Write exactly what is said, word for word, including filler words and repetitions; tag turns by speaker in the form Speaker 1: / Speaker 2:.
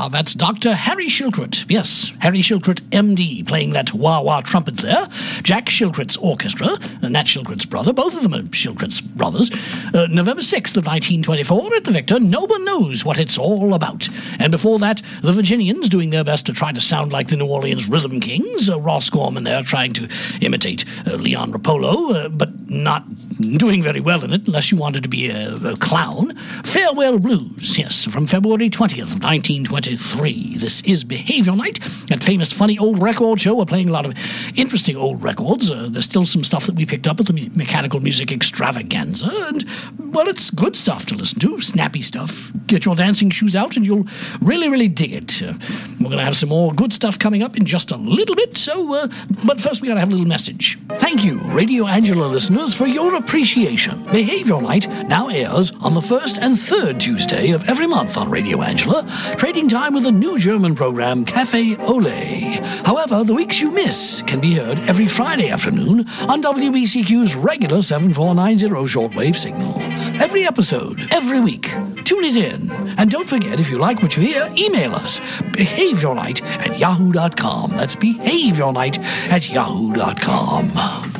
Speaker 1: Ah, that's Doctor Harry Shilkret. Yes, Harry Shilkret, M D, playing that wah-wah trumpet there. Jack Shilkret's orchestra, uh, Nat Shilkret's brother. Both of them are Shilkret's brothers. Uh, November sixth of nineteen twenty-four at the Victor. No one knows what it's all about. And before that, the Virginians doing their best to try to sound like the New Orleans Rhythm Kings. Uh, Ross Gorman there trying to imitate uh, Leon Rapolo, uh, but not doing very well in it unless you wanted to be a, a clown. Farewell Blues, yes, from February twentieth of nineteen twenty-three. This is Behavior Night, that famous funny old record show. We're playing a lot of interesting old records. Uh, there's still some stuff that we picked up at the Me- Mechanical Music Extravaganza, and, well, it's good stuff to listen to, snappy stuff. Get your dancing shoes out and you'll really, really dig it. Uh, we're going to have some more good stuff coming up in just a little bit, so, uh, but first we got to have a little message. Thank you, Radio Angela listeners, for your appreciation. Behavior Night now airs on the first and third Tuesday of every month on Radio Angela, trading time with a new German program, Cafe Ole. However, the weeks you miss can be heard every Friday afternoon on W B C Q's regular seven four nine zero shortwave signal. Every episode, every week. Tune it in. And don't forget, if you like what you hear, email us, behaviornight at yahoo dot com. That's behaviornight at yahoo dot com.